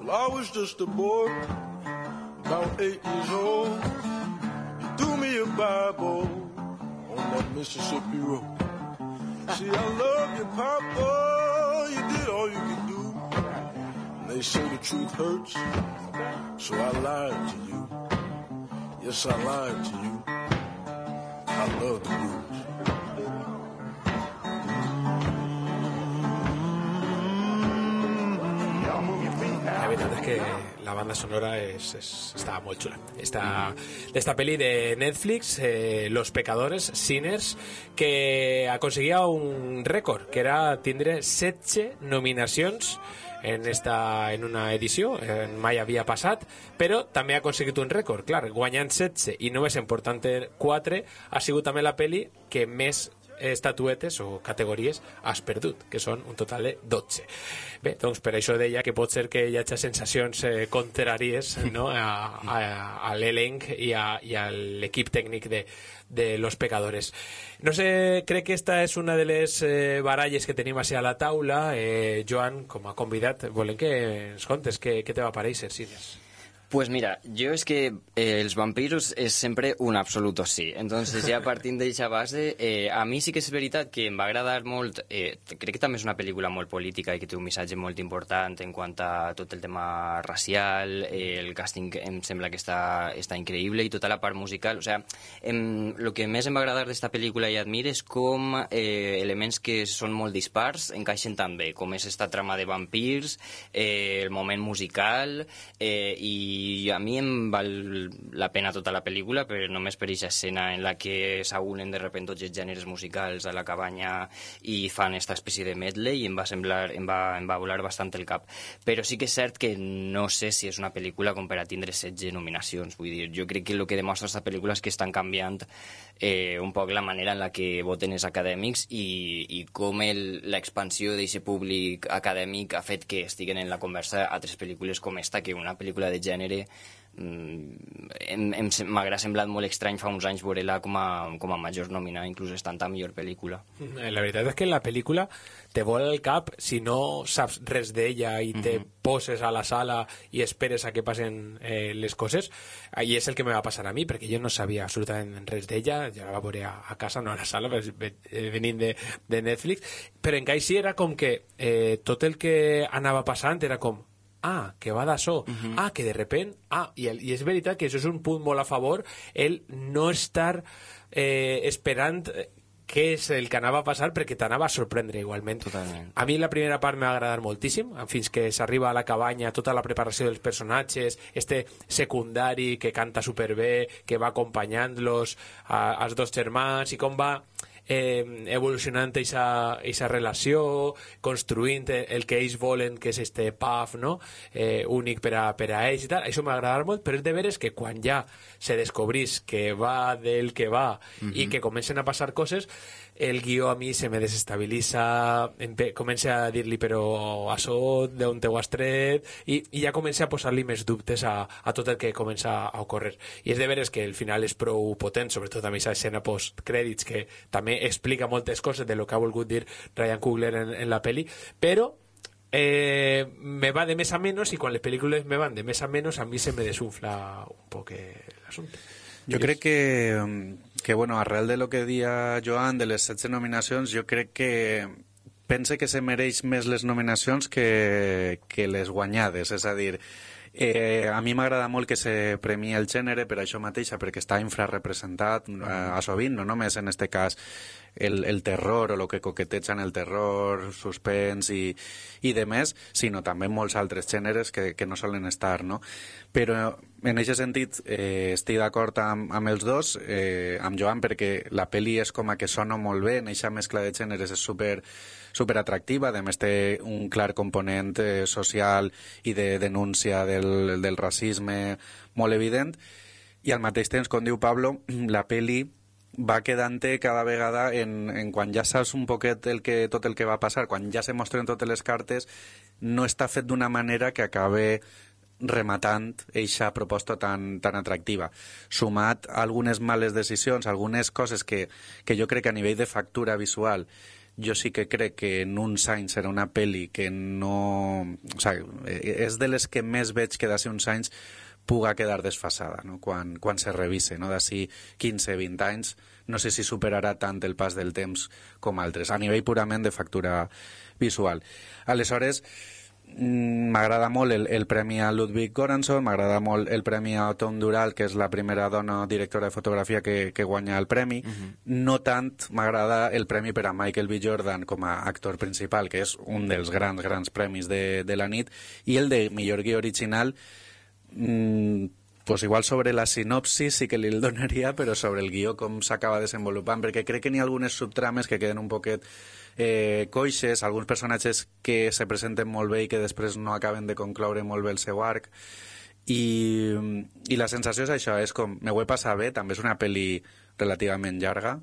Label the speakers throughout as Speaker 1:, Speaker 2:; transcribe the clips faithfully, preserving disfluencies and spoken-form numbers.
Speaker 1: Well, I was just a boy, about eight years old. You threw me a Bible on that Mississippi road. See, I love you, Papa, you did all you could do. And they say the truth hurts, so I lied to you. Yes, I lied to you. I love the blues.
Speaker 2: La veritat és que la banda sonora és, és, està molt xula. Esta, esta peli de Netflix, eh, Los Pecadores, Sinners, que aconseguia un rècord, que era tindre setze nominacions en, esta, en una edició, eh, mai havia passat, però també ha aconseguit un rècord, clar, guanyant setze i només en portant quatre, ha sigut també la peli que més estatuetes o categories has perdut, que són un total de dotze. Bé, doncs per això deia que pot ser que hi hagi sensacions eh, contràries, no? a, a, a l'elenc i a, i a l'equip tècnic de, de Los Pecadores. No sé, crec que esta és una de les eh, baralles que tenim així a la taula. eh, Joan, com a convidat, volem que ens contes què, què te va parèixer, Sinners.
Speaker 3: Pues mira, yo es que eh, els vampiros és sempre un absoluto sí. Entonces, ja partint d'eixa base, eh, a mi sí que és veritat que em va agradar molt, eh, crec que també és una pel·lícula molt política i que té un missatge molt important en quant a tot el tema racial, eh, el càsting em sembla que està, està increïble i tota la part musical. O sea, em, el que més em va agradar d'esta pel·lícula i admiro és com eh, elements que són molt dispars encaixen tan bé, com és esta trama de vampirs, eh, el moment musical, eh, i i a mi em val la pena tota la pel·lícula, però només per aquesta escena en la que s'aunen de repente tots els gèneres musicals a la cabanya i fan esta espècie de medley, i em va semblar, em va, em va volar bastant el cap. Però sí que és cert que no sé si és una pel·lícula com per a tindre setze nominacions. Vull dir, jo crec que el que demostra aquesta pel·lícula és que estan canviant eh, un poc la manera en la que voten els acadèmics i, i com l'expansió d'aquest públic acadèmic ha fet que estiguen en la conversa altres pel·lícules com esta, que una pel·lícula de gènere m'haguera semblat molt estrany fa uns anys veure-la com a, com a major nominada, inclús estant a millor pel·lícula.
Speaker 2: La veritat és que la pel·lícula te vol al cap si no saps res d'ella i te uh-huh. poses a la sala i esperes a que passen eh, les coses, i és el que me va passar a mi, perquè jo no sabia absolutament res d'ella, ja la va veure a, a casa, no a la sala, venint de, de Netflix, però encara així era com que eh, tot el que anava passant era com ah, que va d'això, uh-huh. ah, que de repent, ah, i, el, i és veritat que això és un punt molt a favor, el no estar eh, esperant què és el que anava a passar, perquè t'anava a sorprendre igualment.
Speaker 3: Totalment.
Speaker 2: A mi la primera part m'ha agradat moltíssim, fins que s'arriba a la cabanya, tota la preparació dels personatges, este secundari que canta superbé, que va acompanyant-los als dos germans, i com va eh, evolucionant aquesta relació, construint el que ells volen, que és este puff, no? eh, únic per a, per a ells i tal. Això m'ha agradat molt, però és de veres que quan ja se descobrís que va del que va uh-huh. i que comencen a passar coses, el guió a mi se me desestabilitza, comença a dir-li però això d'on te ho has tret, i, i ja comença a posar-li més dubtes a, a tot el que comença a ocórrer. I és de veres que el final és prou potent, sobretot amb aquesta escena post-crèdits que també explica moltes coses de lo que ha volgut dir Ryan Coogler en, en la peli, però eh, me va de més a menys, i quan les pel·lícules me van de més a menys a mi se me desunfla un poc l'assumpte.
Speaker 4: Jo crec que, que, bueno, arrel de lo que dia Joan de les setze nominacions, jo crec que pense que se mereix més les nominacions que, que les guanyades, és a dir, eh, a mi m'agrada molt que se premii el gènere per això mateixa, perquè està infrarrepresentat eh, a sovint, no només en este cas el, el terror o el que coqueteja en el terror, suspens i, i de més, sinó també molts altres gèneres que, que no solen estar, no? Però en aquest sentit eh, estic d'acord amb, amb els dos, eh, amb Joan, perquè la pel·li és com a que sona molt bé, en aquesta mescla de gèneres és super, super atractiva, a més té un clar component eh, social i de denúncia del, del racisme molt evident, i al mateix temps, com diu Pablo, la pel·li va quedant-te cada vegada en, en quan ja saps un poquet el que, tot el que va passar, quan ja se mostren totes les cartes, no està fet d'una manera que acabe rematant eixa proposta tan, tan atractiva. Sumat a algunes males decisions, algunes coses que, que jo crec que a nivell de factura visual jo sí que crec que en uns anys serà una pel·li que no... O sigui, és de les que més veig que d'ací uns anys puga quedar desfasada, no? quan, quan se revise, no? D'ací quinze a vint anys, no sé si superarà tant el pas del temps com altres, a nivell purament de factura visual. Aleshores, m'agrada molt el, el premi a Ludwig Göransson, m'agrada molt el premi a Tom Dural, que és la primera dona directora de fotografia que, que guanya el premi. Uh-huh. No tant m'agrada el premi per a Michael B. Jordan com a actor principal, que és un dels grans, grans premis de, de la nit, i el de millor guió original, Mm, pues igual sobre la sinopsis sí que li el donaria, però sobre el guió com s'acaba desenvolupant, perquè crec que n'hi ha algunes subtrames que queden un poquet eh, coixes, alguns personatges que se presenten molt bé i que després no acaben de concloure molt bé el seu arc, i, i la sensació és això, és com, me ho he passat bé, també és una pel·li relativament llarga,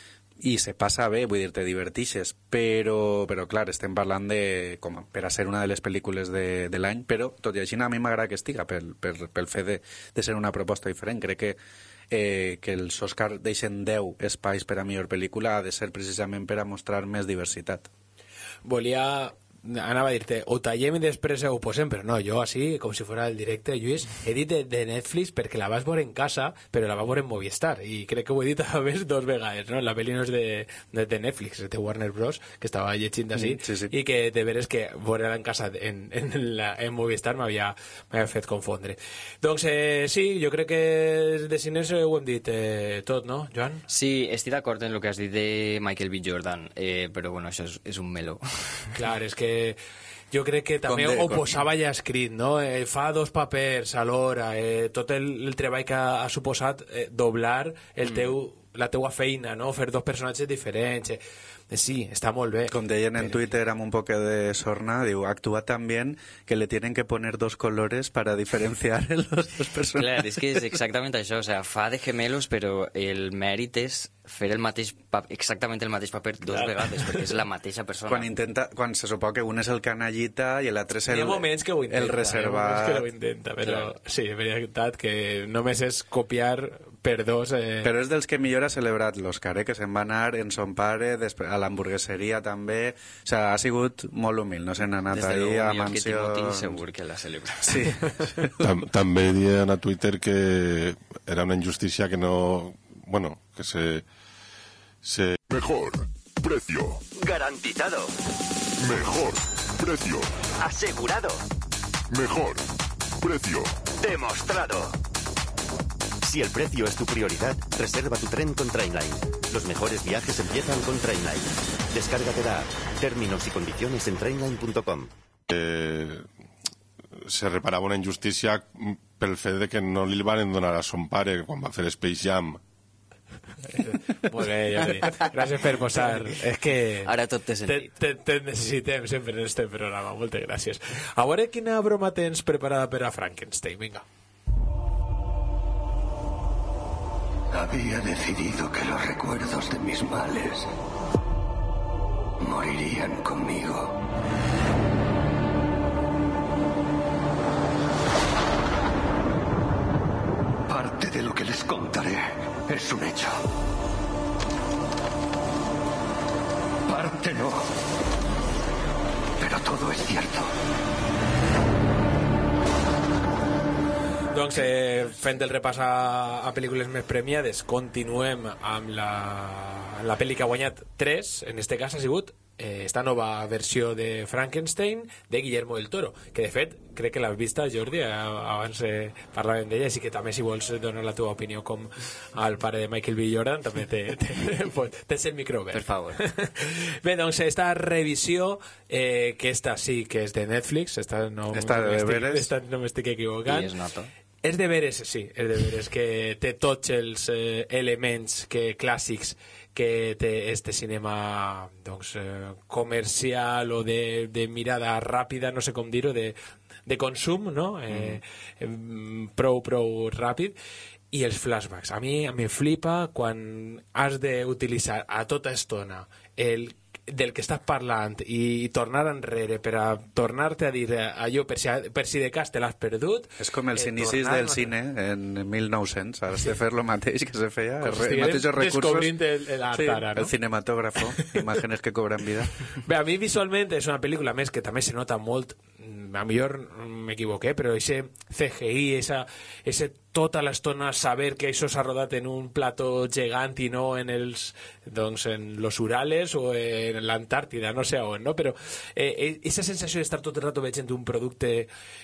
Speaker 4: i se passa bé, vull dir, te divertixes, però, però clar, estem parlant de, com per a ser una de les pel·lícules de, de l'any, però tot i així a mi m'agrada que estiga pel, pel, pel fet de, de ser una proposta diferent. Crec que, eh, que els Oscar deixen deu espais per a millor pel·lícula ha de ser precisament per a mostrar més diversitat.
Speaker 2: Volia... anava a dir-te, ho tallem i després ho posem, però no, jo així, com si fos el directe, Lluís, he dit de, de Netflix perquè la vas veure en casa, però la vas veure en Movistar, i crec que ho he dit a més dos vegades, no? La pel·li no és de, de, de Netflix, és de Warner Bros, que estava llegint d'ací,
Speaker 4: mm, sí, sí.
Speaker 2: i que de veres que veure-la en casa en, en, la, en Movistar m'havia fet confondre. Doncs eh, sí, jo crec que de cines ho hem dit eh, tot, no, Joan?
Speaker 3: Sí, estic d'acord en el que has dit de Michael B. Jordan, eh, però bueno, això és, és un meló.
Speaker 2: Clar, és que jo crec que també
Speaker 4: de,
Speaker 2: ho posava ja escrit, no? Eh, fa dos papers alhora, eh, tot el, el treball que ha, ha suposat eh, doblar el teu, mm. la teua feina, no? Fer dos personatges diferents. Eh, sí, està molt bé.
Speaker 4: Com deien en
Speaker 2: però...
Speaker 4: Twitter amb un poco de sorna, diu, actúa tan bien que le tienen que poner dos colores para diferenciar los dos personajes.
Speaker 3: Clar, és que és exactament això, o sea, fa de gemelos, però el mèrit és fer el mateix paper, exactament el mateix paper dos Clar. vegades, perquè és la mateixa persona.
Speaker 4: Quan intenta, quan se supone que un és el canallita i l'altre és el,
Speaker 2: hi ha moments que ho intenta,
Speaker 4: el reservat.
Speaker 2: Hi ha moments que ho intenta, però Clar. sí, és veritat que només és copiar per dos... Eh...
Speaker 4: Però és dels que millor ha celebrat l'Òscar, eh? Que se'n va anar en son pare, a l'hamburgueseria també, o sigui, ha sigut molt humil, no se n'ha anat ahí a mansió...
Speaker 3: Des de segur que la celebra.
Speaker 4: Sí.
Speaker 5: Tam també dient a Twitter que era una injustícia que no... Bueno, que se... se...
Speaker 6: Mejor precio.
Speaker 7: Garantizado.
Speaker 6: Mejor precio.
Speaker 7: Asegurado.
Speaker 6: Mejor precio.
Speaker 7: Demostrado. Si el precio es tu prioridad, reserva tu tren con Trainline. Los mejores viajes empiezan con Trainline. Descárgate la app. Términos y condiciones en trainline punto com.
Speaker 5: Eh, se reparava una injustícia pel fet de que no li van donar a son pare quan va fer Space Jam.
Speaker 2: Molt bé, Jordi. Gràcies per posar. És que...
Speaker 3: Ara tot té sentit.
Speaker 2: Te, te, te necessitem sempre en este programa. Moltes gràcies. A veure quina broma tens preparada per a Frankenstein. Vinga.
Speaker 8: Había decidido que los recuerdos de mis males morirían conmigo. Parte de lo que les contaré es un hecho. Parte no. Pero todo es cierto.
Speaker 2: Doncs eh, fent el repàs a, a pel·lícules més premiades, continuem amb la, la pel·li que ha guanyat tres, en este cas ha sigut eh, esta nova versió de Frankenstein de Guillermo del Toro, que de fet crec que l'has vista, Jordi, abans eh, parlàvem d'ella, així que també si vols donar la teva opinió com al pare de Michael B. Jordan també te, te, te, tens el micro obert.
Speaker 3: Per favor.
Speaker 2: Bé, doncs esta revisió eh, que esta sí que és de Netflix, esta no,
Speaker 4: esta
Speaker 2: no
Speaker 4: m'estic
Speaker 2: no m'estic equivocant.
Speaker 3: I es nota.
Speaker 2: És de veres, sí, és de veres que té tots els eh, elements que, clàssics que té este cinema doncs, eh, comercial o de, de mirada ràpida, no sé com dir-ho, de, de consum, no? Eh, mm. prou, prou ràpid. I els flashbacks. A mi, a mi flipa quan has d'utilitzar a tota estona el del que estàs parlant i, i tornar enrere per a tornar-te a dir allò per si, per si de cas te l'has perdut.
Speaker 4: És com els
Speaker 2: eh,
Speaker 4: inicis del cine en mil nou-cents, has de fer el mateix que se feia, els re, mateixos recursos.
Speaker 2: Descobrint el, l'art
Speaker 4: sí,
Speaker 2: ara, no?
Speaker 4: El cinematógrafo, imatges que cobren vida.
Speaker 2: Bé, a mi visualment és una pel·lícula més que també se nota molt, a millor m'equivoqué, però ese C G I, esa, ese tota l'estona saber que això s'ha rodat en un plató gegant i no en els doncs en los Urales o en l'Antàrtida, no sé on, no? Però eh, esa sensació d'estar tot el rato veient un producte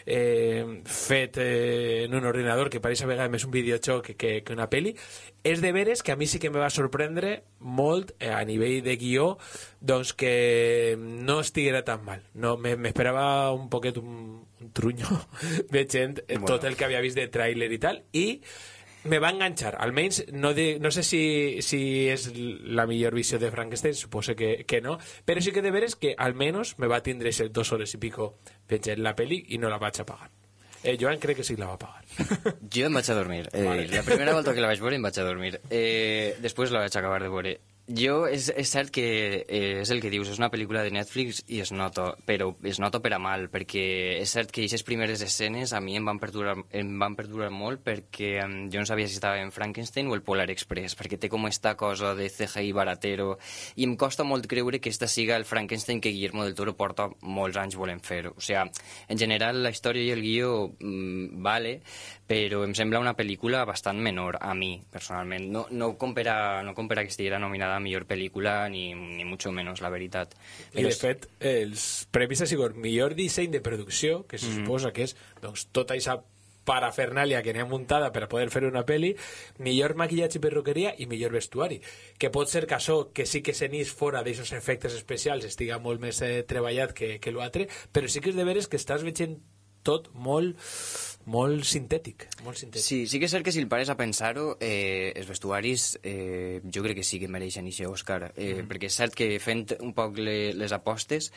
Speaker 2: eh, fet eh, en un ordinador que pareix a vegades més un videojoc que, que una pel·li, és de veres que a mi sí que me va sorprendre molt eh, a nivell de guió, doncs que no estiguera tan mal. No, m'esperava un poquet un, un trunyo veient eh,
Speaker 3: Bueno.
Speaker 2: tot el que havia vist de tràiler i tal, i me va enganxar, almenys no, de, no sé si, si és la millor visió de Frankenstein, suposo que, que no, però sí que de veres que almenys me va tindre esas dos hores i pico veient la pel·li i no la vaig a pagar. Eh, Joan crec que sí que la va pagar.
Speaker 3: Jo em vaig a dormir. Eh, vale. La primera volta que la vaig veure em vaig a dormir. Eh, després la vaig acabar de veure. Jo, és, és cert que eh, és el que dius, és una pel·lícula de Netflix i es nota, però es nota per a mal, perquè és cert que aquestes primeres escenes a mi em van perdurar, em van perdurar molt perquè um, jo no sabia si estava en Frankenstein o el Polar Express, perquè té com esta cosa de C G I baratero, i em costa molt creure que esta siga el Frankenstein que Guillermo del Toro porta molts anys volent fer. O sigui, en general la història i el guió mmm, vale, però em sembla una pel·lícula bastant menor a mi, personalment. No, no compara, no compara que estiguera nominada a millor pel·lícula, ni, ni mucho menos, la veritat.
Speaker 2: I de fet, els premis ha sigut millor disseny de producció, que se suposa que és doncs, tota aquesta parafernàlia que n'hi ha muntada per a poder fer una pel·li, millor maquillatge i perruqueria i millor vestuari, que pot ser que això, que sí que se n'és fora d'aquests efectes especials, estiga molt més eh, treballat que, que l'altre, però sí que és de veres que estàs veient tot molt molt sintètic, molt sintètic.
Speaker 3: Sí, sí que és cert que si el pares a pensar-ho, eh, els vestuaris eh, jo crec que sí que mereixen aquest Òscar, eh, mm. perquè és cert que fent un poc le, les apostes,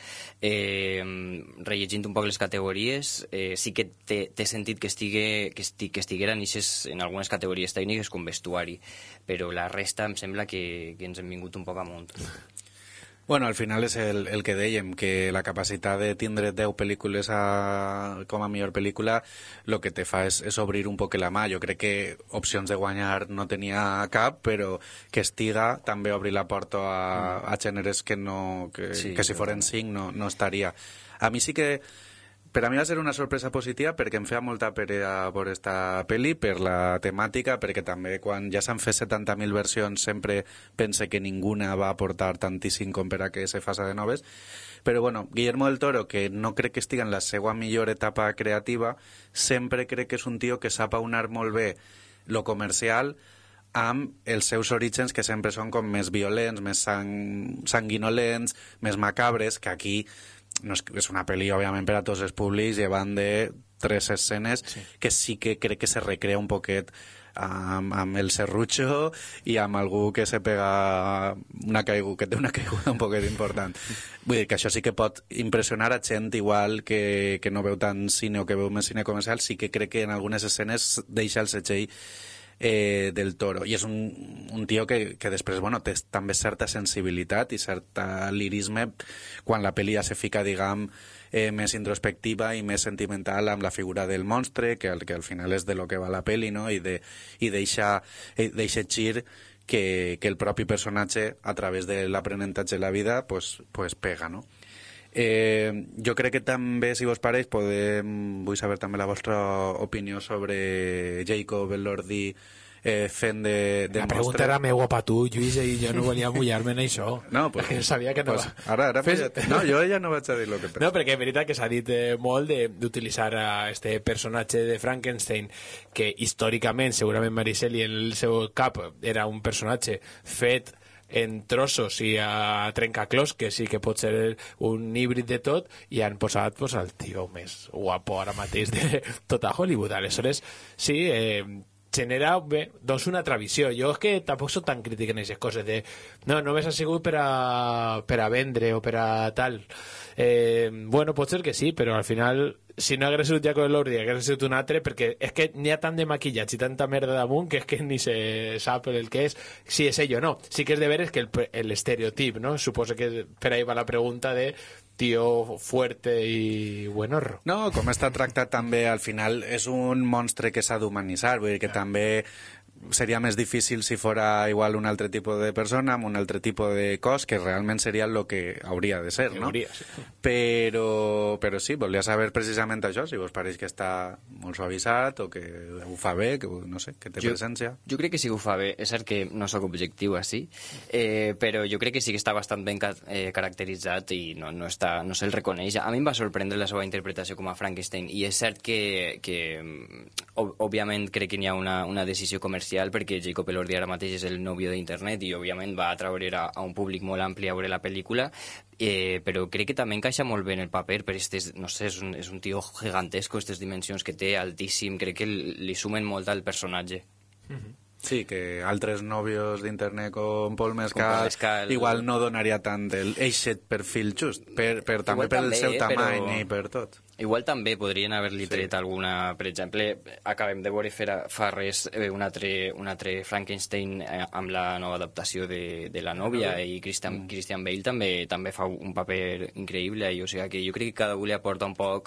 Speaker 3: eh, rellegint un poc les categories, eh, sí que té, té sentit que, estigue, que, esti, que estigueren ixes en algunes categories tècniques com vestuari, però la resta em sembla que, que ens hem vingut un poc amunt.
Speaker 4: Bueno, al final és el, el que dèiem, que la capacitat de tindre deu pel·lícules a, com a millor pel·lícula el que te fa és, és obrir un poc la mà. Jo crec que opcions de guanyar no tenia cap, però que estiga també obrir la porta a, a gèneres que, no, que, sí, que si foren cinc no, no estaria. A mi sí que per a mi va ser una sorpresa positiva perquè em feia molta pereza per esta pel·li, per la temàtica, perquè també quan ja s'han fet setanta mil versions sempre pense que ninguna va aportar tantíssim com per a que se faça de noves. Però bueno, Guillermo del Toro, que no crec que estigui en la seva millor etapa creativa, sempre crec que és un tio que sap aunar molt bé lo comercial amb els seus orígens, que sempre són com més violents, més sang sanguinolents, més macabres, que aquí no és, és una pel·li, òbviament, per a tots els públics, llevant de tres escenes sí. que sí que crec que se recrea un poquet amb, amb el serrucho i amb algú que se pega una caiguda, que té una caiguda un poquet important. Vull dir que això sí que pot impressionar a gent igual que, que no veu tant cine o que veu més cine comercial, sí que crec que en algunes escenes deixa el setxell Eh, del Toro, i és un, un tio que, que després, bueno, té també certa sensibilitat i certa lirisme quan la pel·li ja se fica, diguem, eh, més introspectiva i més sentimental amb la figura del monstre, que, que al final és de lo que va la pel·li, no? I de, i deixa, eh, deixa gir que, que el propi personatge, a través de l'aprenentatge de la vida, pues, pues pega, no? Eh, jo crec que també, si vos pareix, podem, vull saber també la vostra opinió sobre Jacob Elordi eh, fent de, de
Speaker 2: la
Speaker 4: monstre.
Speaker 2: pregunta era meua pa tu, Lluís, i jo no volia mullar-me en això.
Speaker 4: No, pues,
Speaker 2: perquè sabia que no
Speaker 4: pues,
Speaker 2: va.
Speaker 4: ara, ara
Speaker 2: Fes...
Speaker 4: no, jo ja no vaig a dir el que penso.
Speaker 2: No, perquè és veritat que s'ha dit eh, molt d'utilitzar a este personatge de Frankenstein, que històricament, segurament Maricel i en el seu cap era un personatge fet en trossos i a trencaclosques, sí que pot ser un híbrid de tot, i han posat pues, el tio més guapo ara mateix de tota Hollywood. Aleshores, sí, eh, genera bé, doncs una tradició. Jo és que tampoc soc tan crític en aquestes coses de no, només ha sigut per a, per a vendre o per a tal. Eh, bueno, pot ser que sí, però al final si no hagués sigut Jacob Elordi hagués sigut un altre, perquè és que n'hi ha tant de maquillatge i tanta merda damunt que és que ni se sap el que és, si és ell o no. Sí que és de veres que el, el estereotip, no? Suposo que per ahí va la pregunta de tío fuerte i buenorro.
Speaker 4: No, com està tractat també, al final és un monstre que s'ha d'humanitzar, vull dir que també seria més difícil si fora igual un altre tipus de persona amb un altre tipus de cos, que realment seria el que hauria de ser, no?
Speaker 2: Hauria, sí.
Speaker 4: Però, però sí, volia saber precisament això, si vos pareix que està molt suavitzat o que ho fa bé, que no sé, que té
Speaker 3: jo,
Speaker 4: presència.
Speaker 3: Jo crec que sí que ho fa bé. És cert que no sóc objectiu així, eh, però jo crec que sí que està bastant ben ca eh, caracteritzat i no, no, està, no se'l reconeix. A mi em va sorprendre la seva interpretació com a Frankenstein, i és cert que, que òbviament crec que n'hi ha una, una decisió comercial, perquè Jacob Elordi ara mateix és el nòvio d'internet i òbviament va atraure a, a un públic molt ampli a veure la pel·lícula, eh, però crec que també encaixa molt bé en el paper, per estes, no sé, és un, és un tio gigantesco, aquestes dimensions que té, altíssim, crec que li sumen molt al personatge.
Speaker 4: Mm-hmm. Sí, que altres nòvios d'internet com Paul Mescal,
Speaker 3: Paul Mescal
Speaker 4: igual no donaria tant el eixet perfil just, per, per, també per el seu tamany però... i per tot.
Speaker 3: Igual també podrien haver-li tret sí. alguna... Per exemple, acabem de veure fer, fa res eh, un, altre, un altre Frankenstein eh, amb la nova adaptació de, de La nòvia, i Christian, mm. Christian Bale també també fa un paper increïble, i, o sigui que jo crec que cada un li aporta un poc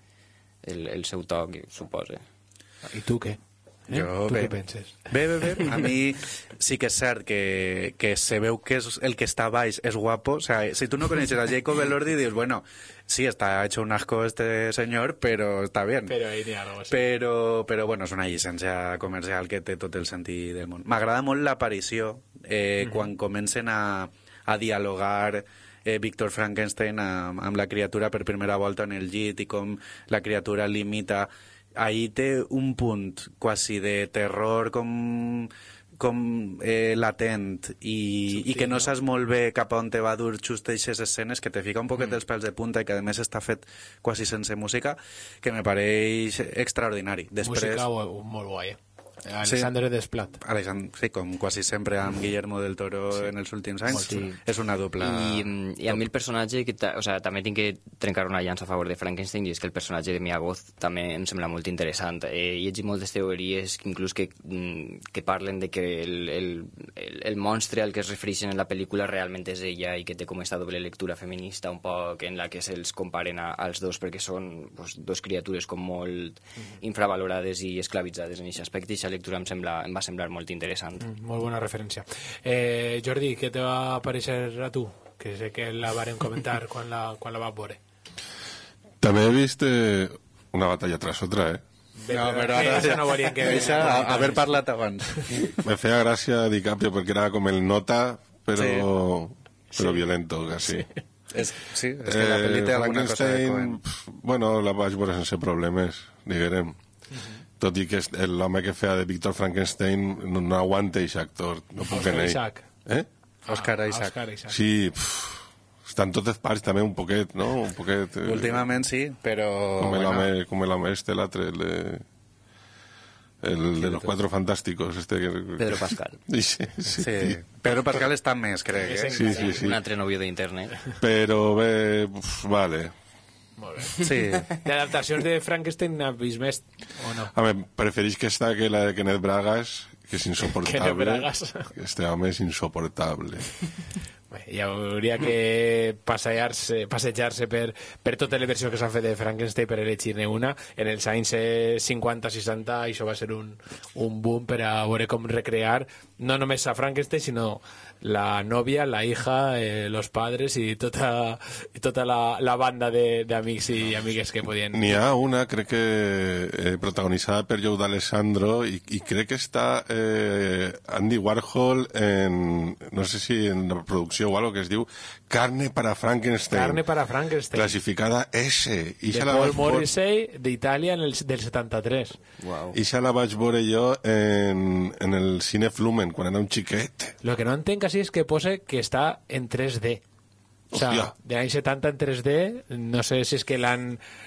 Speaker 3: el, el seu toc, suposa.
Speaker 2: I tu què? Eh?
Speaker 4: Jo,
Speaker 2: tu
Speaker 4: bé,
Speaker 2: què penses?
Speaker 4: Bé, bé, bé. A mi sí que és cert que, que se veu que és, el que està baix és guapo. O sea, si tu no coneixes a Jacob Elordi, dius, bueno, sí, está hecho un asco este señor, pero está bien.
Speaker 2: Pero ahí n'hi ha algo, sí.
Speaker 4: Però, però, bueno, és una llicència comercial que té tot el sentit del món. M'agrada molt l'aparició eh, mm-hmm. quan comencen a, a dialogar eh, Víctor Frankenstein amb, amb la criatura per primera volta en el llit, i com la criatura limita. Ahí té un punt quasi de terror com, com eh, latent i, Subtil, i que no, no saps molt bé cap a on te va dur just aquestes escenes, que te fica un poquet mm. els pèls de punta, i que a més està fet quasi sense música, que me pareix extraordinari. Després...
Speaker 2: Música molt guai, eh? Alexandre sí. Desplat.
Speaker 4: Alexand... Sí, com quasi sempre amb Guillermo del Toro sí. en els últims anys. Sí. És una dupla...
Speaker 3: I, i a mi el personatge, que o sea, també tinc que trencar una llança a favor de Frankenstein, i és que el personatge de Mia Goth també em sembla molt interessant. Eh, hi ha moltes teories, inclús que, que parlen de que el, el, el, el monstre al que es refereixen en la pel·lícula realment és ella, i que té com aquesta doble lectura feminista un poc, en la que se'ls comparen a, als dos, perquè són pues, dos criatures com molt infravalorades i esclavitzades en aquest aspecte. I aquesta lectura em, sembla, em va semblar molt interessant.
Speaker 2: Mm, molt bona referència. Eh, Jordi, què te va aparèixer a tu? Que sé que la varem comentar quan la, quan la vas veure.
Speaker 5: També he vist eh, una batalla tras otra, eh?
Speaker 4: Bé, no, però ara
Speaker 2: sí, no volien que...
Speaker 4: Deixa haver parlat abans.
Speaker 5: Me feia gràcia DiCaprio perquè era com el nota, però, sí. però sí. violento, casi. Sí.
Speaker 4: És, sí, és que la pel·li té
Speaker 5: eh,
Speaker 4: alguna cosa de Cohen.
Speaker 5: Bueno, la vaig veure sense problemes, diguem. Uh-huh. Tot i que l'home que feia de Víctor Frankenstein no, no aguanta aquest actor. No puc
Speaker 2: Oscar Isaac.
Speaker 5: Eh?
Speaker 4: Oscar
Speaker 2: ah,
Speaker 4: Isaac.
Speaker 5: Oscar Isaac. Sí, pff, estan totes parts també un poquet, no? Un poquet, eh,
Speaker 4: últimament sí, però...
Speaker 5: Com
Speaker 4: bueno.
Speaker 5: l'home este, l'altre, el de... El de los Cuatro Fantásticos, este que...
Speaker 3: Pedro Pascal.
Speaker 5: Sí, sí.
Speaker 4: sí. Pedro Pascal està més, crec. Eh?
Speaker 5: Sí, sí, sí.
Speaker 3: Un altre nòvio d'internet.
Speaker 5: Però bé, uf, vale.
Speaker 2: Molt bé.
Speaker 4: Sí.
Speaker 2: D'adaptacions de Frankenstein n'has vist més o no?
Speaker 5: A veure, preferís que esta que la de Kenneth Bragas, que és insoportable.
Speaker 2: Kenneth Bragas.
Speaker 5: Este home és insoportable.
Speaker 2: Bé, hi hauria que passejar-se passejar-se per, per totes les versions que s'han fet de Frankenstein per elegir-ne una. En els anys cinquanta seixanta això va ser un, un boom per a veure com recrear no només a Frankenstein, sinó la novia, la hija, eh, los padres i tota, i tota la, la banda d'amics i amigues que podien...
Speaker 5: N'hi ha una, crec que eh, protagonitzada per Joe D'Alessandro, i, i crec que està eh, Andy Warhol en, no sé si en la producció o algo, que es diu Carne para Frankenstein.
Speaker 2: Carne para Frankenstein.
Speaker 5: Classificada S. I
Speaker 2: de Paul Morrissey, d'Itàlia, en el, del setanta-tres.
Speaker 3: Wow.
Speaker 5: I ja la vaig veure jo en, en el Cine Flumen, quan era un xiquet.
Speaker 2: Lo que no entenc així és que pose que està en tres D. O sea, de l'any setanta en tres D, no sé si és que l'han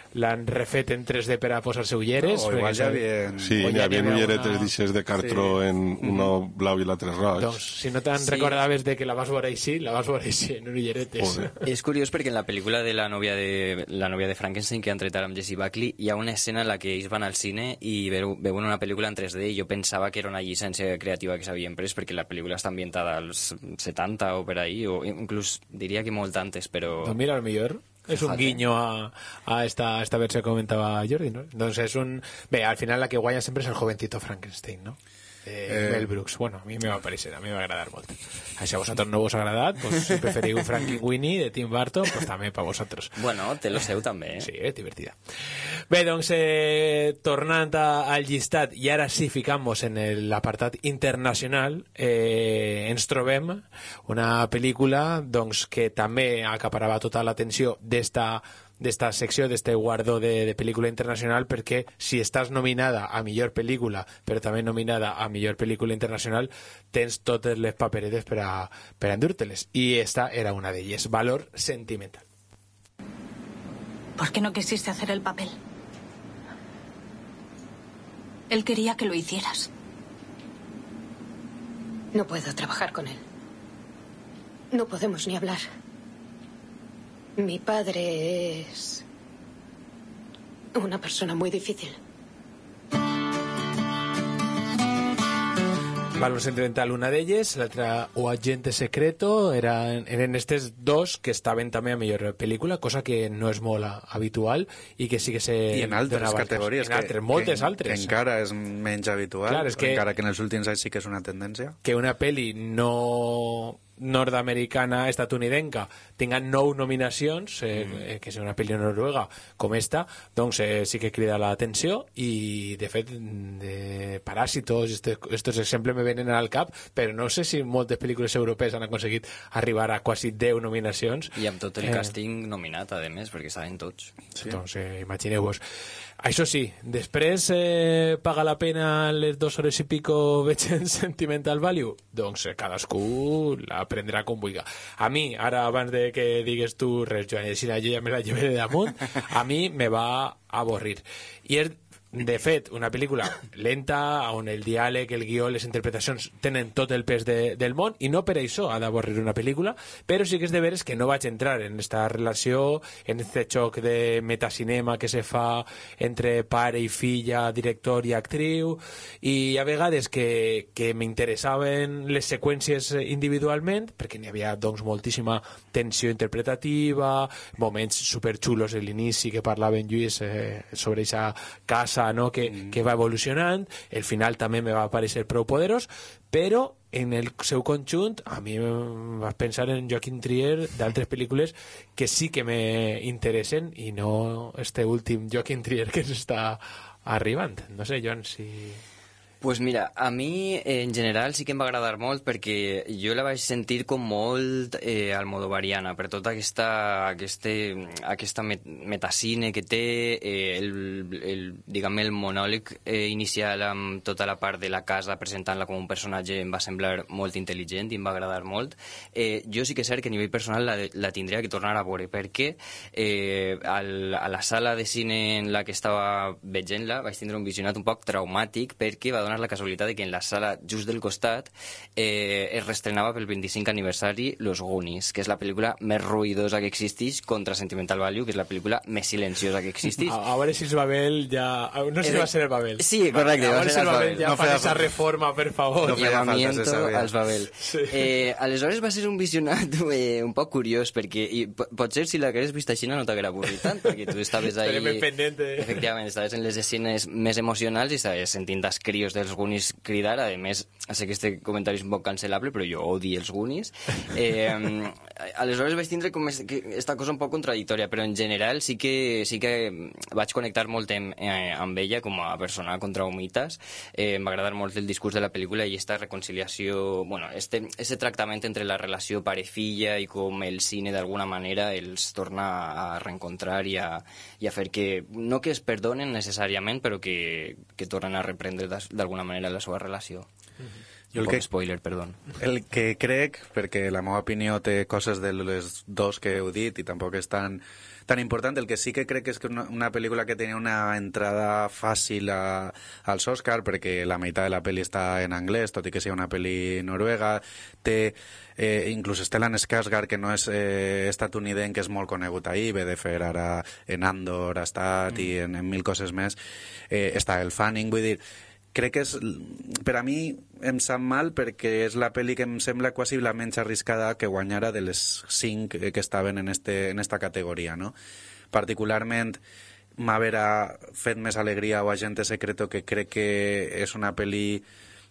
Speaker 2: l'han refet en tres D per a posar-se ulleres.
Speaker 4: No, o igual ja havien...
Speaker 5: Sí, hi havia ulleretes d'ixes de cartró sí. en uno blau i l'altre roig.
Speaker 2: Doncs, si no te'n sí. recordaves de que la vas veure així, la vas veure així, en ulleretes.
Speaker 3: És curiós perquè en la pel·lícula de la nòvia de, la nòvia de Frankenstein, que han tret ara amb Jessie Buckley, hi ha una escena en la que ells van al cine i veu, veuen una pel·lícula en tres D i jo pensava que era una llicència creativa que s'havien pres perquè la pel·lícula està ambientada als setanta o per ahí, o inclús diria que molt antes, però...
Speaker 2: Doncs mira, al millor és un guiño a, a esta, esta versió que comentava Jordi, ¿no? Entonces es un... Bé, al final la que guanya sempre és el jovencito Frankenstein, ¿no? Eh, eh... Mel Brooks. Bueno, a mi me va parecer, a mi me va agradar molt. Si a vosaltres no vos ha agradat, pues, si preferiu Frankenweenie de Tim Burton, pues també per vosaltres.
Speaker 3: Bueno, té lo seu també, eh?
Speaker 2: Sí, és divertida. Bé, doncs, eh, tornant a, al llistat, i ara sí ficam-nos en l'apartat internacional, eh, ens trobem una pel·lícula doncs, que també acaparava tota l'atenció d'esta d'esta secció, d'este guardó de, de pel·lícula internacional, perquè si estàs nominada a millor pel·lícula, però també nominada a millor pel·lícula internacional, tens totes les paperetes per a, per a endur-te-les. I esta era una d'elles, Valor Sentimental.
Speaker 9: ¿Por qué no quisiste hacer el papel? Él quería que lo hicieras.
Speaker 10: No puedo trabajar con él. No podemos ni hablar. Mi padre es una persona muy difícil.
Speaker 2: Valor Sentimental, una d'elles, l'altra O Agente Secreto, eren, eren estes dos que estaven també a millor pel·lícula, cosa que no és molt habitual i que sí que se...
Speaker 4: I en altres categories,
Speaker 2: en altres,
Speaker 4: que,
Speaker 2: moltes
Speaker 4: que,
Speaker 2: altres.
Speaker 4: que encara és menys habitual,
Speaker 2: Clar, és que,
Speaker 4: encara que en els últims anys sí que és una tendència.
Speaker 2: Que una pel·li no nord-americana, estatunidenca, tinga nou nominacions, eh, mm. eh, que és una pel·li noruega com esta, doncs eh, sí que crida l'atenció i, de fet, de Paràsitos, estos exemples me venen al cap, però no sé si moltes pel·lícules europees han aconseguit arribar a quasi deu nominacions.
Speaker 3: I amb tot el
Speaker 2: eh,
Speaker 3: càsting nominat, a més, perquè saben tots.
Speaker 2: Sí. Doncs eh, imagineu-vos. Això sí, després eh, paga la pena les dues hores i pico veig en Sentimental Value? Doncs eh, cadascú la prendrà com vulgui. A mi, ara abans de que digues tu res, Joan, i així jo ja me la llevaré de damunt, a mi me va avorrir. I és, de fet, una pel·lícula lenta, on el diàleg, el guió, les interpretacions tenen tot el pes de, del món, i no per això ha d'avorrir una pel·lícula, però sí que és de veres que no vaig entrar en esta relació, en este xoc de metacinema que se fa entre pare i filla, director i actriu, i a vegades que, que m'interessaven les seqüències individualment, perquè n'hi havia doncs moltíssima tensió interpretativa, moments superxulos a l'inici que parlava en Lluís eh, sobre aquesta casa, no? que, mm. que va evolucionant, el final també me va parecer prou poderós, però en el seu conjunt a mi em va pensar en Joaquim Trier d'altres pel·lícules que sí que me interessen i no este últim Joaquim Trier que s'està arribant. No sé, Joan, si...
Speaker 3: Pues mira, a mi en general sí que em va agradar molt perquè jo la vaig sentir com molt eh, almodovariana per tota aquesta, aquesta, aquesta met metacine que té, eh, el, el, diguem, el monòleg eh, inicial amb tota la part de la casa presentant-la com un personatge em va semblar molt intel·ligent i em va agradar molt. Eh, jo sí que és cert que a nivell personal la, la tindria que tornar a veure perquè eh, al, a la sala de cine en la que estava veient-la vaig tindre un visionat un poc traumàtic perquè va donar la casualitat de que en la sala just del costat eh, es reestrenava pel vint-i-cinc aniversari Los Goonies, que és la pel·lícula més ruïdosa que existeix contra Sentimental Value, que és la pel·lícula més silenciosa que existeix.
Speaker 2: A, a veure si el Babel ja... No sé si va ser el Babel.
Speaker 3: Sí, correcte.
Speaker 2: A veure si el Babel ja no fa esa reforma, per favor.
Speaker 3: No Llamamiento als Babel.
Speaker 2: Sí.
Speaker 3: Eh, aleshores va ser un visionat eh, un poc curiós, perquè i, potser si l'hagués vist així no t'hagués avorrit tant, perquè tu estaves ahí...
Speaker 2: pendente.
Speaker 3: Efectivament, estaves en les escenes més emocionals i estaves sentint els crios dels Goonies cridar. A més, sé que este comentari és un poc cancel·lable, però jo odio els Goonies. Eh, aleshores vaig tindre com aquesta cosa un poc contradictòria, però en general sí que, sí que vaig connectar molt amb, eh, amb ella com a persona contra humitas. Eh, em va agradar molt el discurs de la pel·lícula i aquesta reconciliació, bueno, este, este tractament entre la relació pare-filla i com el cine d'alguna manera els torna a reencontrar i a, i a fer que, no que es perdonen necessàriament, però que, que tornen a reprendre d'alguna manera la seva relació.
Speaker 4: Jo el
Speaker 3: Poc
Speaker 4: que,
Speaker 3: spoiler, perdó.
Speaker 4: El que crec, perquè la meva opinió té coses de les dos que heu dit i tampoc és tan, tan important, el que sí que crec és que una, una pel·lícula que tenia una entrada fàcil a, als Oscar, perquè la meitat de la pel·li està en anglès, tot i que sigui una pel·li noruega, té eh, inclús Stellan Skarsgård, que no és eh, estatunidenc, que és molt conegut ahir, ve de fer ara en Andor, ha estat, mm. i en, en mil coses més, eh, està el Fanning, vull dir, crec que és, per a mi em sap mal perquè és la pel·li que em sembla quasi la menys arriscada que guanyara de les cinc que estaven en, este, en esta categoria, no? Particularment m'haver fet més alegria o Agente Secreto, que crec que és una pel·li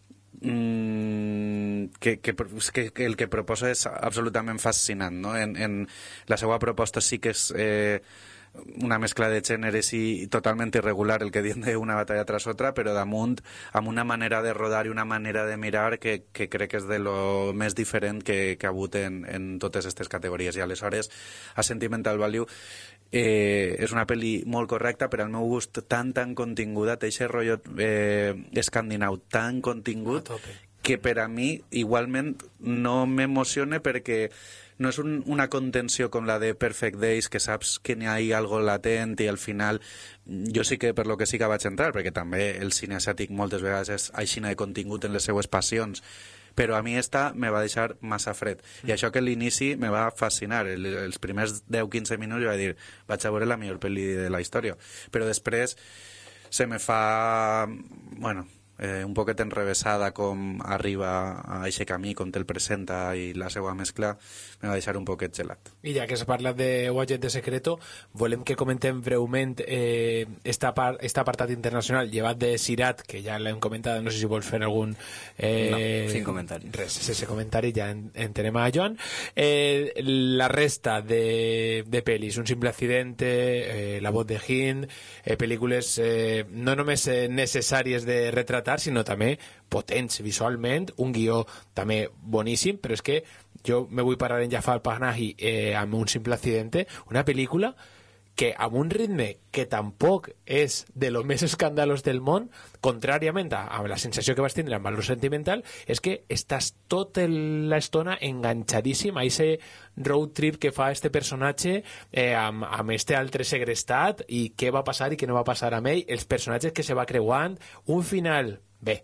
Speaker 4: mm, que, que, que, que el que proposa és absolutament fascinant, no? En, en la seva proposta sí que és eh, una mescla de gèneres i totalment irregular, el que diem d'una batalla tras otra, però damunt amb una manera de rodar i una manera de mirar que, que crec que és de lo més diferent que, que ha hagut en, en totes aquestes categories. I aleshores a Sentimental Value eh, és una pel·li molt correcta, però al meu gust tan tan continguda, té aquest rotllo eh, escandinau tan contingut que per a mi igualment no m'emociona, perquè no és un, una contenció com la de Perfect Days, que saps que n'hi ha algo latent i al final jo sí que per lo que sí que vaig entrar, perquè també el cine asiàtic moltes vegades és aixina de contingut en les seues passions, però a mi esta me va deixar massa fred. I això que l'inici me va fascinar. El, els primers deu quinze minuts jo vaig dir, vaig a veure la millor pel·li de la història. Però després se me fa... bueno... Eh, un poquet enrevesada com arriba a aquest camí, com te'l presenta i la seva mescla, me va deixar un poquet gelat.
Speaker 2: I ja que s'ha parlat de Agente Secreto, volem que comentem breument eh, esta, part, esta apartat internacional llevat de Sirat, que ja l'hem comentat, no sé si vols fer algun... Eh,
Speaker 3: no, sin comentari.
Speaker 2: Res, sense comentari, ja en, entenem a Joan. Eh, la resta de, de pel·lis, Un simple accidente, eh, La voz de Hind, eh, pel·lícules eh, no només eh, necessàries de retratar, sinó també potents visualment, un guió també boníssim, però és que jo me vull parar en Jafar Panahi eh, amb Un simple accidente, una pel·lícula que amb un ritme que tampoc és de lo més escàndalos del món, contràriament a, a la sensació que vas tindre amb Valor Sentimental, és que estàs tota l'estona enganxadíssim a aquest road trip que fa este personatge eh, amb, amb este altre segrestat, i què va passar i què no va passar amb ell, els personatges que se va creuant, un final, bé,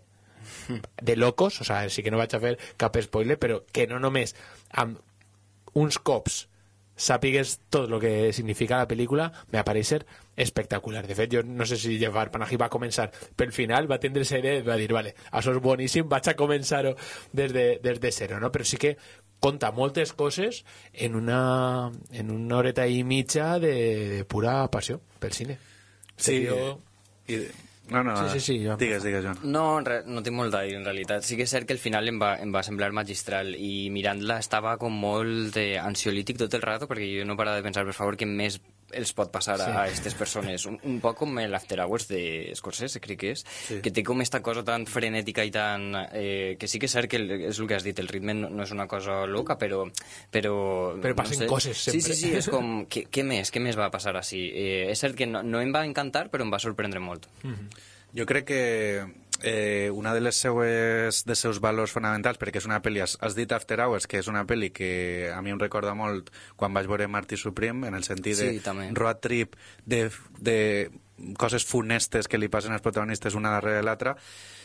Speaker 2: de locos, o sea, sí que no vaig a fer cap spoiler, però que no només amb uns cops sàpigues tot el que significa la pel·lícula, me va parecer espectacular. De fet, jo no sé si Jafar Panahi va començar pel final, va tindre esa idea i va dir, vale, això és boníssim, vaig a començar-ho des de, des de zero, no? Però sí que conta moltes coses en una, en una horeta i mitja de, de pura passió pel cine.
Speaker 4: Sí,
Speaker 2: jo...
Speaker 4: i... No, no,
Speaker 2: sí, sí, sí, jo...
Speaker 4: digues, digues, Joan.
Speaker 3: No, en re, no tinc molt a dir, en realitat. Sí que és cert que el final em va, em va semblar magistral, i mirant-la estava com molt eh, ansiolític tot el rato, perquè jo no parava de pensar, per favor, què més els pot passar sí. a aquestes persones. Un, un poc com l'After Hours de Scorsese, crec que és, sí. que té com esta cosa tan frenètica i tan... Eh, que sí que és cert que el, és el que has dit, el ritme no, no és una cosa loca, però... Però,
Speaker 2: però passen
Speaker 3: no sé.
Speaker 2: coses sempre.
Speaker 3: Sí, sí, sí, és com... Què, què més? Què més va passar així? Eh, és cert que no, no em va encantar, però em va sorprendre molt.
Speaker 2: Mm-hmm.
Speaker 4: Jo crec que eh, una de les seues, dels seus valors fonamentals, perquè és una pel·li, has, has dit After Hours, que és una pel·li que a mi em recorda molt quan vaig veure Marty Supreme, en el sentit
Speaker 3: sí,
Speaker 4: de
Speaker 3: també.
Speaker 4: road trip, de, de coses funestes que li passen als protagonistes una darrere l'altra,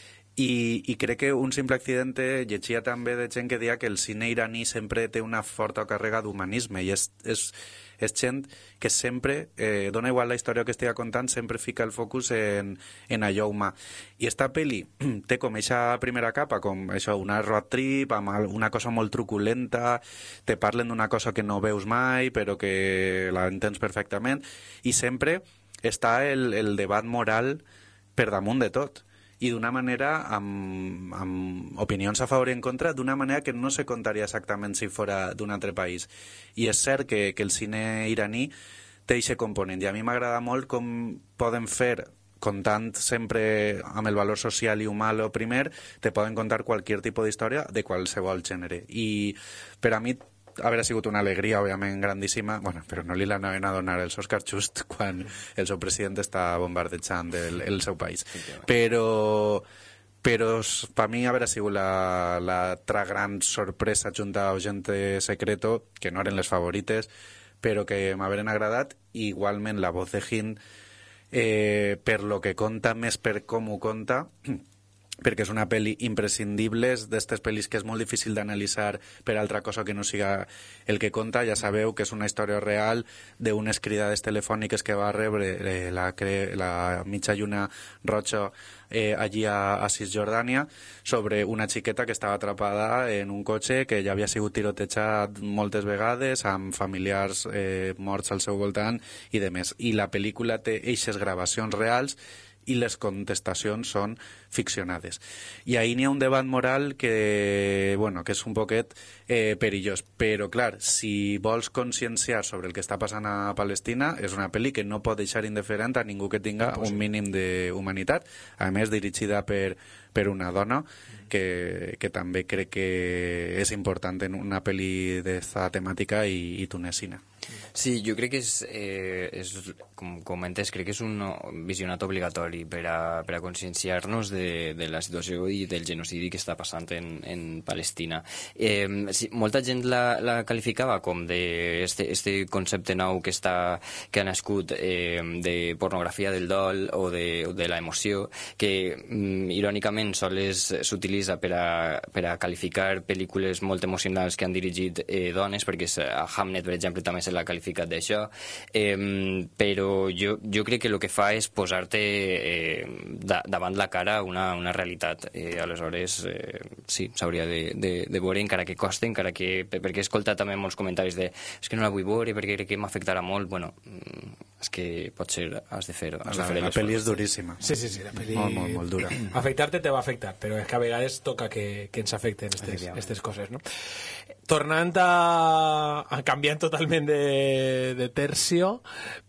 Speaker 4: i, i crec que Un simple accidente llegia també de gent que deia que el cine iraní sempre té una forta càrrega d'humanisme, i és, és, és gent que sempre, eh, dona igual la història que estigui contant, sempre fica el focus en, en allò humà. I esta pel·li té com eixa primera capa, com això, una road trip, amb una cosa molt truculenta, te parlen d'una cosa que no veus mai, però que la entens perfectament, i sempre està el, el debat moral per damunt de tot, i d'una manera amb, amb opinions a favor i en contra, d'una manera que no se contaria exactament si fora d'un altre país. I és cert que, que el cine iraní té aquest component, i a mi m'agrada molt com poden fer, contant sempre amb el valor social i humà lo primer, te poden contar qualsevol tipus d'història de qualsevol gènere. I per a mi haver sigut una alegria, òbviament, grandíssima, bueno, però no li l'anaven a donar els Oscars just quan el seu president està bombardejant el, el seu país. Però, però per mi haver sigut la, l'altra gran sorpresa junta a Agente Secreto, que no eren les favorites, però que m'haveren agradat. Igualment la voz de Hind, eh, per lo que conta, més per com ho conta, perquè és una pel·li imprescindible, és d'estes pel·lis que és molt difícil d'analitzar per altra cosa que no siga el que conta. Ja sabeu que és una història real d'unes cridades telefòniques que va rebre eh, la, la mitja lluna roja eh, allí a, a Cisjordània, sobre una xiqueta que estava atrapada en un cotxe que ja havia sigut tirotejat moltes vegades, amb familiars eh, morts al seu voltant i demés. I la pel·lícula té eixes gravacions reals i les contestacions són ficcionades. I ahí n'hi ha un debat moral que, bueno, que és un poquet eh, perillós. Però, clar, si vols conscienciar sobre el que està passant a Palestina, és una pel·li que no pot deixar indiferent a ningú que tinga un mínim d'humanitat, a més dirigida per, per una dona, que, que també crec que és important en una pel·li d'esta temàtica i, i tunesina.
Speaker 3: Sí, jo crec que és, eh, és com comentes, crec que és un visionat obligatori per a, per a conscienciar-nos de, de la situació i del genocidi que està passant en, en Palestina. Eh, sí, molta gent la, la qualificava com de este, este concepte nou que, està, que ha nascut eh, de pornografia del dol o de, o de la emoció, que mm, irònicament sols s'utilitza per a, per a qualificar pel·lícules molt emocionals que han dirigit eh, dones, perquè a Hamnet, per exemple, també se l'ha qualificat d'això, eh, però jo, jo crec que el que fa és posar-te eh, da, davant la cara una, una realitat. Eh, aleshores, eh, sí, s'hauria de, de, de veure, encara que costa, encara que... perquè he escoltat també molts comentaris de és que no la vull veure perquè crec que m'afectarà molt. Bueno, és que potser has de fer-ho.
Speaker 4: La, la pel·li és duríssima.
Speaker 2: Sí, sí, sí, la pel·li...
Speaker 4: Molt, molt, molt dura.
Speaker 2: Afectar-te te va afectar, però és que a vegades toca que, que ens afecten aquestes coses, no? Tornant a, a canviant totalment de, de tercio,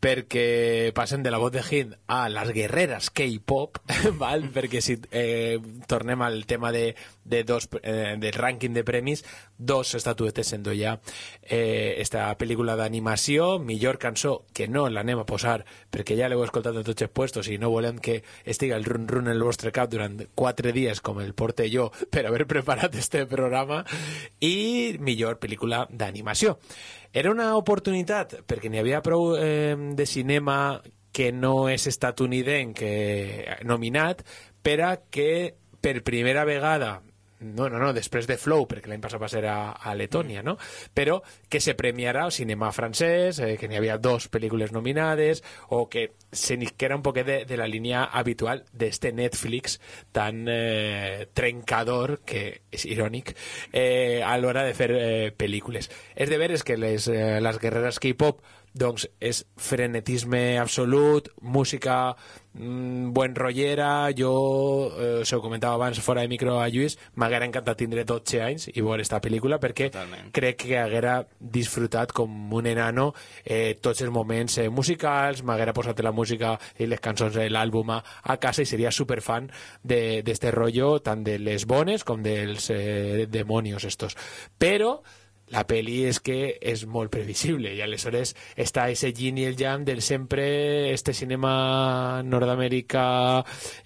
Speaker 2: perquè passen de la voz de Hind a les guerreres K-pop, val? Perquè si eh, tornem al tema de, de dos, eh, del rànquing de premis, dos estatuetes sendo ja eh, esta pel·lícula d'animació, millor cançó, que no l'anem a posar perquè ja l'heu escoltat en tots els puestos i no volem que estiga el run-run en el vostre cap durant quatre dies com el porte jo per haver preparat este programa, i millor pel·lícula d'animació. Era una oportunitat perquè n'hi havia prou eh, de cinema que no és estatunidenc eh, nominat per a que per primera vegada, no, no, no, després de Flow, perquè l'any passat va ser a, a Letònia, no? Però que se premiarà el cinema francès, eh, que n'hi havia dos pel·lícules nominades, o que se n'isquera un poquet de, de la línia habitual d'este Netflix tan eh, trencador, que és irònic, eh, a l'hora de fer eh, pel·lícules. És de veres que les, eh, les guerreres K-pop doncs és frenetisme absolut, música mm, buen rollera. Jo, eh, se ho comentava abans fora de micro a Lluís, m'haguera encantat tindre dotze anys i veure esta pel·lícula, perquè Totalment. crec que haguera disfrutat com un enano eh, tots els moments eh, musicals, m'haguera posat la música i les cançons de l'àlbum a, a casa i seria superfan d'este de, rotllo, tant de les bones com dels eh, demonios estos. Però la peli és que és molt previsible i aleshores està ese yin i el yang del sempre este cinema nord-americà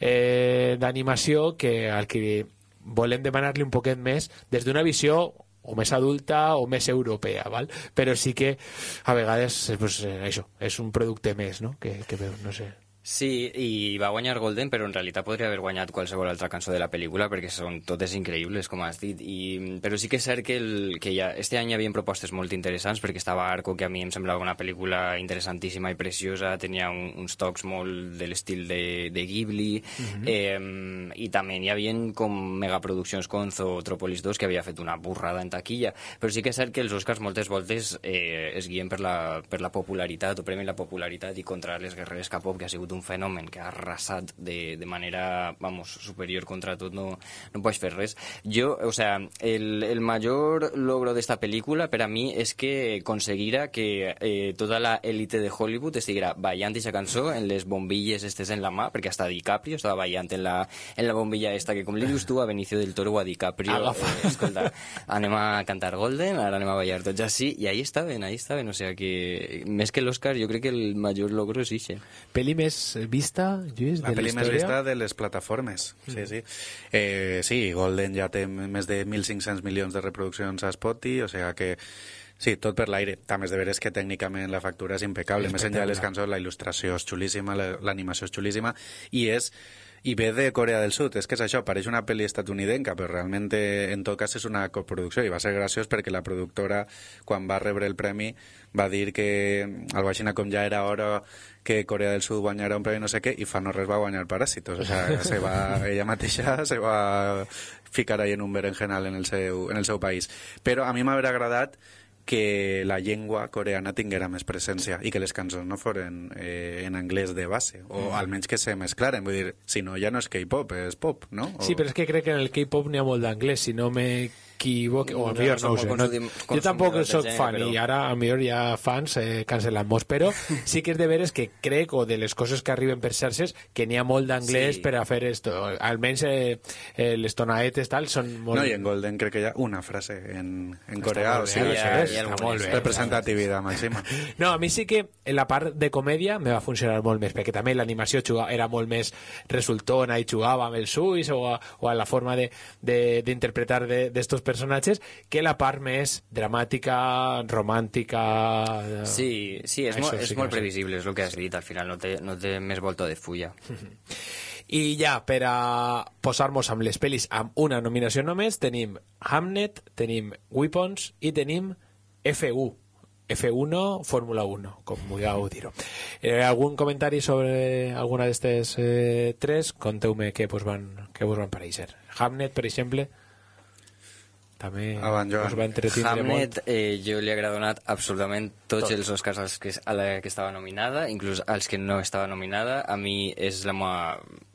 Speaker 2: eh, d'animació, que al que volem demanar-li un poquet més des d'una visió o més adulta o més europea, val? Però sí que a vegades pues, això, és un producte més, no? que, que veu, no sé.
Speaker 3: Sí, i va guanyar Golden, però en realitat podria haver guanyat qualsevol altra cançó de la pel·lícula, perquè són totes increïbles, com has dit. I, però sí que és cert que, el, que ja, este any hi havia propostes molt interessants, perquè estava Arco, que a mi em semblava una pel·lícula interessantíssima i preciosa, tenia un, uns tocs molt de l'estil de, de Ghibli, uh-huh. eh, i també hi havia com megaproduccions Conzo o Tropolis dos, que havia fet una burrada en taquilla. Però sí que és cert que els Oscars moltes voltes eh, es guien per la, per la popularitat, o premien la popularitat, i contra les guerreres K-pop, que ha sigut un fenomen que ha arrasat de, de manera, vamos, superior contra tot, no, no pots fer res. Jo, o sea, el, el major logro d'esta pel·lícula per a mi és que aconseguira que eh, tota la élite de Hollywood estiguera ballant aquesta cançó en les bombilles estes en la mà, perquè hasta DiCaprio estava ballant en la, en la bombilla esta, que com li dius tu a Benicio del Toro o a DiCaprio, eh, escolta, anem a cantar Golden, ara anem a ballar tots així, i ahí estaven, ahí estaven, o sea que més que l'Oscar jo crec que el major logro és ixe.
Speaker 2: Pel·li més vista, Lluís,
Speaker 4: La
Speaker 2: de
Speaker 4: pel·li
Speaker 2: la
Speaker 4: més
Speaker 2: història?
Speaker 4: vista de les plataformes, sí, sí. Eh, sí, Golden ja té més de mil cinc-cents milions de reproduccions a Spotify, o sigui que sí, tot per l'aire. També és de veres que tècnicament la factura és impecable. Més enllà de les cançons, la il·lustració és xulíssima, la- l'animació és xulíssima, i és i ve de Corea del Sud, és que és això, pareix una pel·li estatunidenca, però realment eh, en tot cas és una coproducció, i va ser graciós perquè la productora, quan va rebre el premi, va dir que algo així com ja era hora que Corea del Sud guanyara un premi no sé què, i fa no res va guanyar Paràsitos, o sea, se va, ella mateixa se va ficar ahí en un berenjenal en el seu, en el seu país. Però a mi m'hauria agradat que la llengua coreana tinguera més presència i que les cançons no foren eh, en anglès de base, o
Speaker 2: Mm.
Speaker 4: almenys que se mesclaren, vull dir, si no ja no és K-pop, és pop, no? O...
Speaker 2: Sí, però és que crec que en el K-pop n'hi ha molt d'anglès, si no m'equivoco, o
Speaker 3: No,
Speaker 2: millor
Speaker 3: som
Speaker 2: no ho
Speaker 3: molt
Speaker 2: sé. No,
Speaker 3: consumidors
Speaker 2: jo tampoc
Speaker 3: del
Speaker 2: soc
Speaker 3: gènere,
Speaker 2: fan,
Speaker 3: però-
Speaker 2: i ara a millor hi ha fans eh, cancel·lant-mos, però sí que és de veres que crec, o de les coses que arriben per xarxes, que n'hi ha molt d'anglès
Speaker 3: Sí.
Speaker 2: per a fer esto. Almenys eh, eh, les tonaetes tal són molt...
Speaker 4: No, i en Golden crec que hi ha una frase en, en
Speaker 2: Està
Speaker 4: coreà,
Speaker 2: molt
Speaker 4: o
Speaker 2: bé,
Speaker 4: sigui,
Speaker 2: això
Speaker 3: hi ha-
Speaker 2: és,
Speaker 3: hi ha
Speaker 2: està
Speaker 3: algunes.
Speaker 2: molt bé.
Speaker 4: representativitat màxima.
Speaker 2: No, a mi sí que en la part de comèdia me va funcionar molt més, perquè també l'animació juga- era molt més resultona i jugava amb els ulls o a, o a la forma de- de- d'interpretar de, d'estos personatges, que la part més dramàtica, romàntica... eh,
Speaker 3: Sí, sí, és,
Speaker 2: Això
Speaker 3: molt, és
Speaker 2: sí que
Speaker 3: molt
Speaker 2: no sé.
Speaker 3: previsible, és el que has dit, al final no té, no té més volta de fulla.
Speaker 2: I ja, per a posar-nos amb les pel·lis amb una nominació només, tenim Hamnet, tenim Weapons i tenim F U. F uno, Fórmula uno, com vulgueu dir-ho. Eh, algun comentari sobre alguna d'aquestes eh, tres? Conteu-me què vos van, què vos van pareixer. Hamnet, per exemple, també
Speaker 4: Avant, Joan.
Speaker 2: us va entretindre molt.
Speaker 3: Hamnet, eh, jo li he donat absolutament tots
Speaker 2: Tot.
Speaker 3: els Oscars als que, a la que estava nominada, inclús als que no estava nominada. A mi és la meva